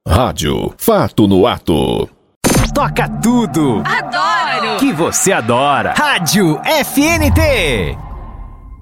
Rádio Fato no Ato. Toca tudo. Adoro. Que você adora. Rádio FNT.